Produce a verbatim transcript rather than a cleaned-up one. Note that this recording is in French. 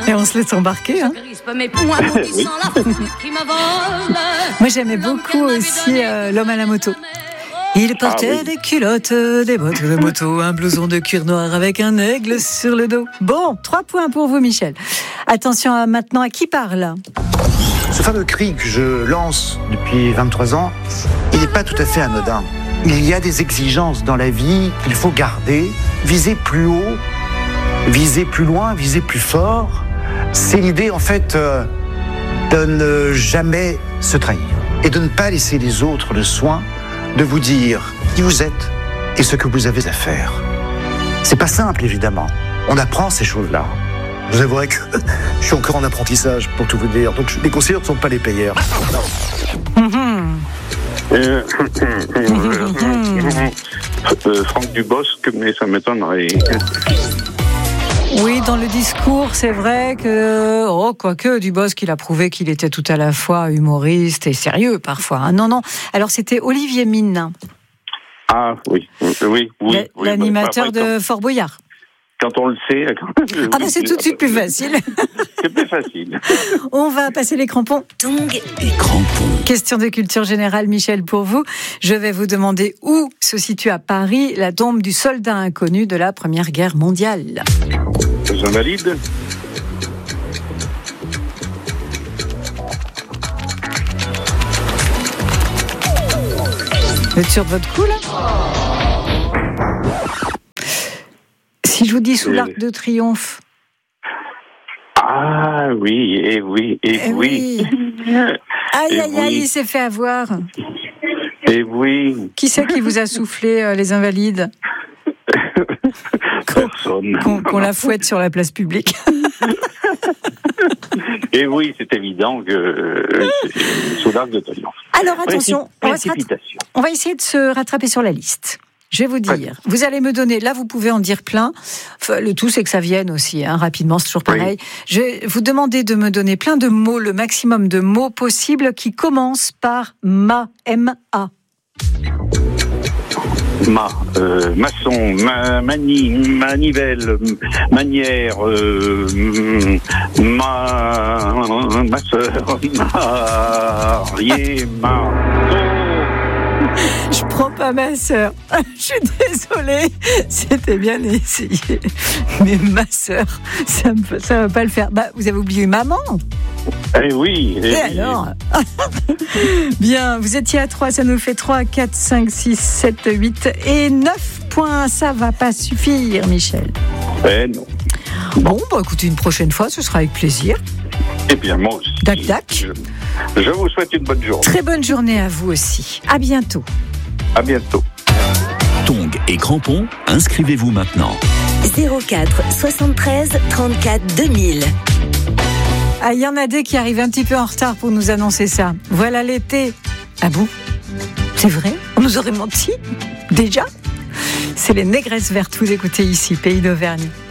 Et on se laisse embarquer. Hein. Moi, j'aimais beaucoup aussi euh, L'homme à la moto. Il portait ah, oui. des culottes, des bottes de moto, un blouson de cuir noir avec un aigle sur le dos. Bon, trois points pour vous, Michel. Attention à, maintenant à qui parle. Ce fameux cri que je lance depuis vingt-trois ans, il n'est pas tout à fait anodin. Il y a des exigences dans la vie qu'il faut garder, viser plus haut, viser plus loin, viser plus fort. C'est l'idée, en fait, euh, de ne jamais se trahir et de ne pas laisser les autres le soin de vous dire qui vous êtes et ce que vous avez à faire. C'est pas simple, évidemment. On apprend ces choses-là. Je vous avouerai que je suis encore en apprentissage, pour tout vous dire. Donc les conseillers ne sont pas les payeurs. Euh, euh, Franck Dubosc, mais ça m'étonnerait. Oui, dans le discours, c'est vrai que, oh, quoique, Dubosc, il a prouvé qu'il était tout à la fois humoriste et sérieux, parfois. Hein. Non, non. Alors, c'était Olivier Mine. Ah, oui, oui, oui. L'animateur oui, de Fort Boyard. Quand on le sait... Ah ben c'est tout de suite plus facile. C'est plus facile. On va passer les crampons. Tongs et crampons. Question de culture générale, Michel, pour vous. Je vais vous demander où se situe à Paris la tombe du soldat inconnu de la Première Guerre mondiale. Les Invalides. Vous êtes sûr de votre coup, là ? Si je vous dis sous euh... l'Arc de Triomphe. Ah oui, et oui, et, et oui. oui. Aïe, aïe, aïe, il s'est fait avoir. Et oui. Qui c'est qui vous a soufflé euh, les Invalides ? Personne. Qu'on, qu'on la fouette sur la place publique. Et oui, c'est évident que euh, c'est sous l'Arc de Triomphe. Alors attention, on va, rattra- on va essayer de se rattraper sur la liste. Je vais vous dire, ouais. Vous allez me donner, là vous pouvez en dire plein, enfin, le tout c'est que ça vienne aussi, hein, rapidement, c'est toujours pareil. Oui. Je vais vous demander de me donner plein de mots, le maximum de mots possibles qui commencent par ma, M-A. Ma, euh, maçon, ma, mani, manivelle, manière, euh, ma, ma soeur, mariée, ma... Je prends pas ma sœur. Je suis désolée. C'était bien essayé. Mais ma sœur, ça ne ça va pas le faire. Bah, vous avez oublié maman. Eh oui. Eh Et oui. alors Bien, vous étiez à trois, ça nous fait trois, quatre, cinq, six, sept, huit et neuf points. Ça va pas suffire, Michel. Eh non. Bon, bah écoutez, une prochaine fois, ce sera avec plaisir. Eh bien, moi aussi. Dac, dac. Je, je vous souhaite une bonne journée. Très bonne journée à vous aussi. À bientôt. À bientôt. Tongs et crampons, inscrivez-vous maintenant. zéro quatre soixante-treize trente-quatre deux mille. Ah, il y en a des qui arrivent un petit peu en retard pour nous annoncer ça. Voilà l'été. Ah bon ? C'est vrai ? On nous aurait menti ? Déjà ? C'est les Négresses Vertes. Vous écoutez ici, Pays d'Auvergne.